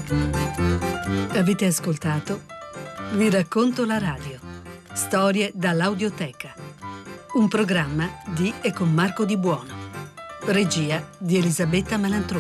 Avete ascoltato Vi racconto la radio. Storie dall'Audioteca. Un programma di e con Marco Di Buono. Regia di Elisabetta Malantroni.